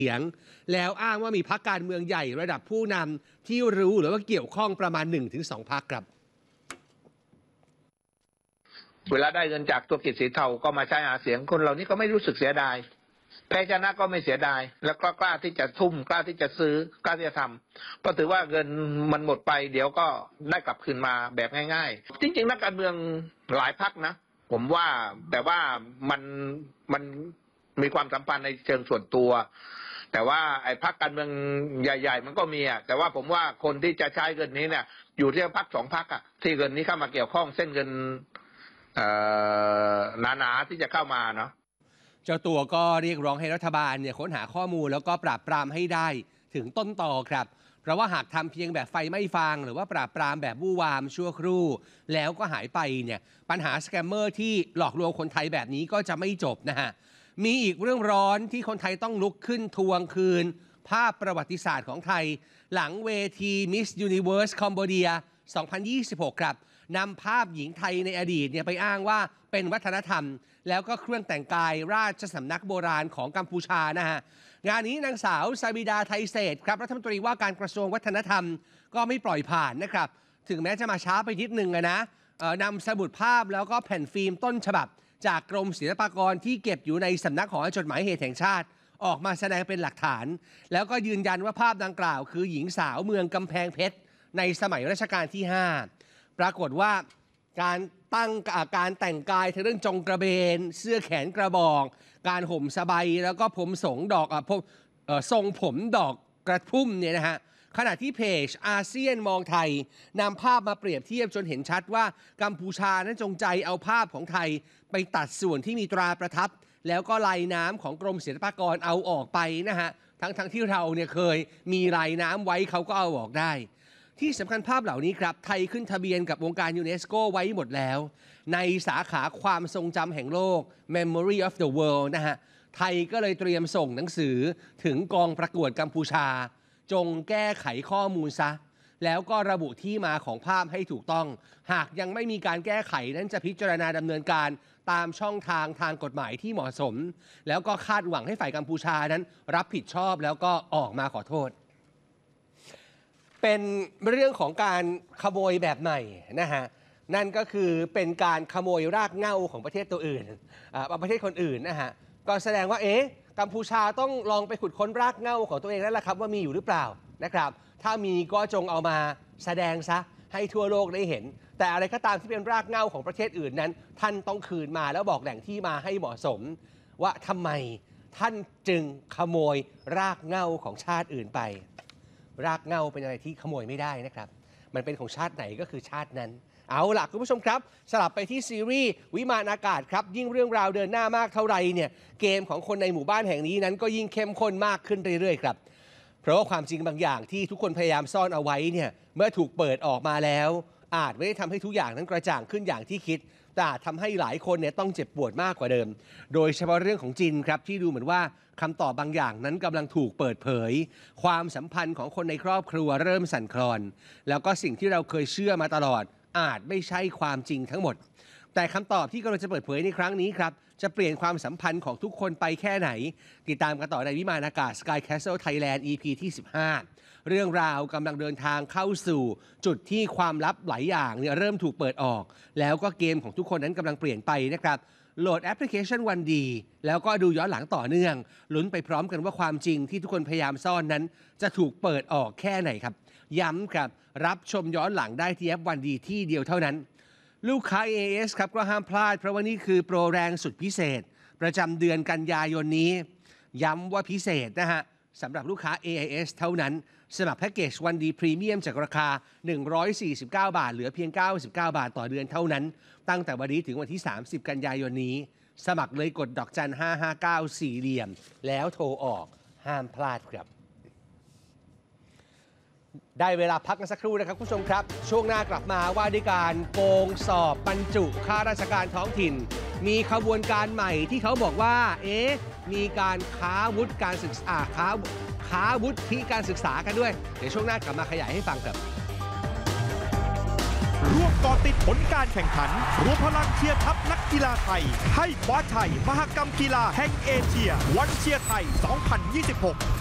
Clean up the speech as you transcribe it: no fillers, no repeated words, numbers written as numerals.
เสียงแล้วอ้างว่ามีพรรคการเมืองใหญ่ระดับผู้นำที่รู้หรือว่าเกี่ยวข้องประมาณ 1-2 พรรคครับเวลาได้เงินจากธุรกิจสีเทาก็มาใช้หาเสียงคนเหล่านี้ก็ไม่รู้สึกเสียดายแพ้ชนะก็ไม่เสียดายแล้วก็กล้าที่จะทุ่มกล้าที่จะซื้อกล้าที่จะทำเพราะถือว่าเงินมันหมดไปเดี๋ยวก็ได้กลับคืนมาแบบง่ายๆจริงๆนักการเมืองหลายพรรคนะผมว่าแต่ว่ามันมีความสัมพันธ์ในเชิงส่วนตัวแต่ว่าไอ้พรรคการเมืองใหญ่ๆมันก็มีอ่ะแต่ว่าผมว่าคนที่จะใช้เงินนี้เนี่ยอยู่ที่พรรค2 พรรคอ่ะที่เงินนี้เข้ามาเกี่ยวข้องเส้นเงินหนาๆที่จะเข้ามาเนาะเจ้าตัวก็เรียกร้องให้รัฐบาลเนี่ยค้นหาข้อมูลแล้วก็ปราบปรามให้ได้ถึงต้นตอครับเพราะว่าหากทำเพียงแบบไฟไม่ฟางหรือว่าปราบปรามแบบวู่วามชั่วครู่แล้วก็หายไปเนี่ยปัญหาสแกมเมอร์ที่หลอกลวงคนไทยแบบนี้ก็จะไม่จบนะฮะมีอีกเรื่องร้อนที่คนไทยต้องลุกขึ้นทวงคืนภาพประวัติศาสตร์ของไทยหลังเวที Miss Universe Cambodia 2026 ครับนำภาพหญิงไทยในอดีตเนี่ยไปอ้างว่าเป็นวัฒนธรรมแล้วก็เครื่องแต่งกายราชสำนักโบราณของกัมพูชานะฮะงานนี้นางสาวซาบิดาไทยเศรษฐ์ครับรัฐมนตรีว่าการกระทรวงวัฒนธรรมก็ไม่ปล่อยผ่านนะครับถึงแม้จะมาช้าไปนิดนึงนะนำสมุดภาพแล้วก็แผ่นฟิล์มต้นฉบับจากกรมศิลปากรที่เก็บอยู่ในสำนักหอจดหมายเหตุแห่งชาติออกมาแสดงเป็นหลักฐานแล้วก็ยืนยันว่าภาพดังกล่าวคือหญิงสาวเมืองกำแพงเพชรในสมัยรัชกาลที่ 5ปรากฏว่าการแต่งกายเรื่องจงกระเบนเสื้อแขนกระบอกการห่มสบายแล้วก็ผมทรงผมดอกกระทุ่มเนี่ยนะฮะขณะที่เพจอาเซียนมองไทยนำภาพมาเปรียบเทียบจนเห็นชัดว่ากัมพูชานั้นจงใจเอาภาพของไทยไปตัดส่วนที่มีตราประทับแล้วก็ลายน้ำของกรมศิลปากรเอาออกไปนะฮะทั้งที่เราเนี่ยเคยมีลายน้ำไว้เขาก็เอาออกได้ที่สำคัญภาพเหล่านี้ครับไทยขึ้นทะเบียนกับองค์การยูเนสโกไว้หมดแล้วในสาขาความทรงจำแห่งโลก Memory of the World นะฮะไทยก็เลยเตรียมส่งหนังสือถึงกองประกวดกัมพูชาจงแก้ไขข้อมูลซะแล้วก็ระบุที่มาของภาพให้ถูกต้องหากยังไม่มีการแก้ไขนั้นจะพิจารณาดำเนินการตามช่องทางกฎหมายที่เหมาะสมแล้วก็คาดหวังให้ฝ่ายกัมพูชานั้นรับผิดชอบแล้วก็ออกมาขอโทษเป็นเรื่องของการขโมยแบบใหม่นะฮะนั่นก็คือเป็นการขโมยรากเหง้าของประเทศตัวอื่นประเทศคนอื่นนะฮะก็แสดงว่ากัมพูชาต้องลองไปขุดค้นรากเหง้าของตัวเองแล้วล่ะครับว่ามีอยู่หรือเปล่านะครับถ้ามีก็จงเอามาแสดงซะให้ทั่วโลกได้เห็นแต่อะไรก็ตามที่เป็นรากเหง้าของประเทศอื่นนั้นท่านต้องคืนมาแล้วบอกแหล่งที่มาให้เหมาะสมว่าทำไมท่านจึงขโมยรากเหง้าของชาติอื่นไปรากเหง้าเป็นอะไรที่ขโมยไม่ได้นะครับมันเป็นของชาติไหนก็คือชาตินั้นเอาล่ะคุณผู้ชมครับสลับไปที่ซีรีส์วิมานอากาศครับยิ่งเรื่องราวเดินหน้ามากเท่าไรเนี่ยเกมของคนในหมู่บ้านแห่งนี้นั้นก็ยิ่งเข้มข้นมากขึ้นเรื่อยๆครับเพราะว่าความจริงบางอย่างที่ทุกคนพยายามซ่อนเอาไว้เนี่ยเมื่อถูกเปิดออกมาแล้วอาจไม่ได้ทำให้ทุกอย่างนั้นกระจ่างขึ้นอย่างที่คิดแต่อาจทำให้หลายคนเนี่ยต้องเจ็บปวดมากกว่าเดิมโดยเฉพาะเรื่องของจินครับที่ดูเหมือนว่าคำตอบบางอย่างนั้นกำลังถูกเปิดเผยความสัมพันธ์ของคนในครอบครัวเริ่มสั่นคลอนแล้วก็สิ่งที่เราเคยเชื่อมาตลอดอาจไม่ใช่ความจริงทั้งหมดแต่คำตอบที่กำลังจะเปิดเผยในครั้งนี้ครับจะเปลี่ยนความสัมพันธ์ของทุกคนไปแค่ไหนติดตามกันต่อในวิมานอากาศ Sky Castle Thailand EP ที่15เรื่องราวกำลังเดินทางเข้าสู่จุดที่ความลับหลายอย่างเนี่ยเริ่มถูกเปิดออกแล้วก็เกมของทุกคนนั้นกำลังเปลี่ยนไปนะครับโหลดแอปพลิเคชันวันดีแล้วก็ดูย้อนหลังต่อเนื่องลุ้นไปพร้อมกันว่าความจริงที่ทุกคนพยายามซ่อนนั้นจะถูกเปิดออกแค่ไหนครับย้ำครับรับชมย้อนหลังได้ที่แอปวันดีที่เดียวเท่านั้นลูกค้า AIS ครับก็ห้ามพลาดเพราะว่านี่คือโปรแรงสุดพิเศษประจำเดือนกันยายนนี้ย้ำว่าพิเศษนะฮะสำหรับลูกค้า AIS เท่านั้นสมัครแพ็กเกจวันดีพรีเมียมจากราคา149 บาทเหลือเพียง99 บาทต่อเดือนเท่านั้นตั้งแต่วันนี้ถึงวันที่30กันยายนนี้สมัครเลยกดดอกจัน559 4เหลี่ยมแล้วโทรออกห้ามพลาดครับได้เวลาพักกันสักครู่นะครับคุณผู้ชมครับช่วงหน้ากลับมาว่าด้วยการโกงสอบบรรจุข้าราชการท้องถิ่นมีขบวนการใหม่ที่เขาบอกว่ามีการค้าวุฒิการศึกษาค้าวุฒิการศึกษากันด้วยเดี๋ยวช่วงหน้ากลับมาขยายให้ฟังครับร่วมก่อติดผลการแข่งขันรวมพลังเชียร์ทัพนักกีฬาไทยให้คว้าชัยมหกรรมกีฬาแห่งเอเชียวันเชียร์ไทย 2026